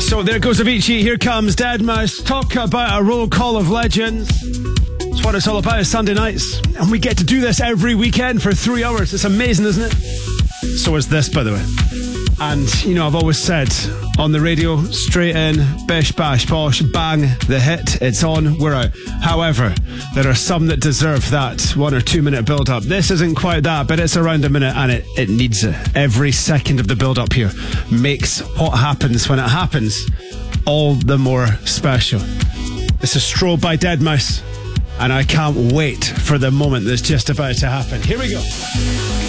So there goes Avicii, here comes Deadmau5. Talk about a roll call of legends. It's what it's all about, Sunday nights. And we get to do this every weekend for 3 hours. It's amazing, isn't it? So is this, by the way. And, you know, I've always said on the radio, straight in, bish, bash, bosh, bang, the hit, it's on, we're out. However, there are some that deserve that 1 or 2 minute build up. This isn't quite that, but it's around a minute and it needs it. Every second of the build up here makes what happens when it happens all the more special. This is Stroll by Deadmau5, and I can't wait for the moment that's just about to happen. Here we go.